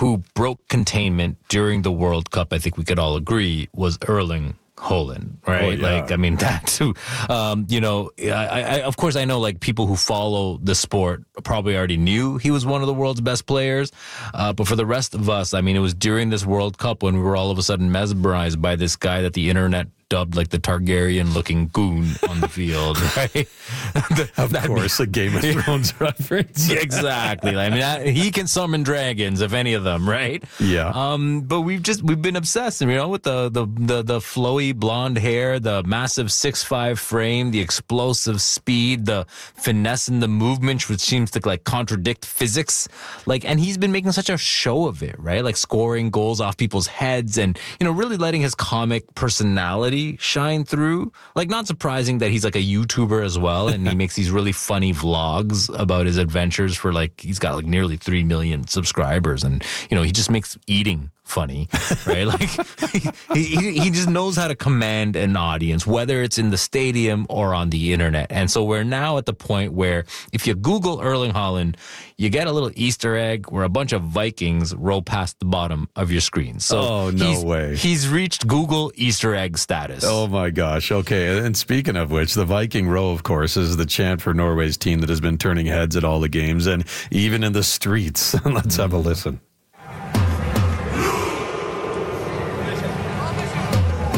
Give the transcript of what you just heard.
who broke containment during the World Cup, I think we could all agree, was Erling Haaland, right? Oh, yeah. Like, I mean, that's who, I of course, I know like people who follow the sport probably already knew he was one of the world's best players. But for the rest of us, I mean, it was during this World Cup when we were all of a sudden mesmerized by this guy that the internet dubbed like the Targaryen-looking goon on the field, right? Of course, a Game of Thrones reference. Exactly. I mean, he can summon dragons, if any of them, right? Yeah. But we've been obsessed, with the flowy blonde hair, the massive 6'5" frame, the explosive speed, the finesse in the movement, which seems to like contradict physics. Like, and he's been making such a show of it, right? Like scoring goals off people's heads and, really letting his comic personality shine through. Like, not surprising that he's like a YouTuber as well, and he makes these really funny vlogs about his adventures for like, he's got like nearly 3 million subscribers, and he just makes eating funny, right? Like he just knows how to command an audience, whether it's in the stadium or on the internet. And so we're now at the point where if you Google Erling Haaland, you get a little Easter egg where a bunch of Vikings roll past the bottom of your screen. So way. He's reached Google Easter egg status. Oh my gosh. Okay. And speaking of which, the Viking row, of course, is the chant for Norway's team that has been turning heads at all the games and even in the streets. Let's have a listen.